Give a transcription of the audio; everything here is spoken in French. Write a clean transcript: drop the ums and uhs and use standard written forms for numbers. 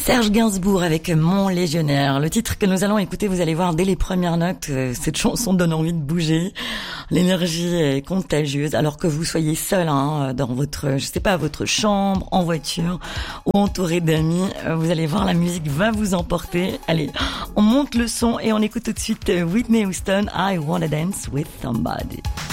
Serge Gainsbourg avec Mon Légionnaire. Le titre que nous allons écouter, vous allez voir dès les premières notes, cette chanson donne envie de bouger. L'énergie est contagieuse, alors que vous soyez seul, dans votre, votre chambre, en voiture, ou entouré d'amis. Vous allez voir, la musique va vous emporter. Allez, on monte le son et on écoute tout de suite Whitney Houston, I Wanna Dance With Somebody.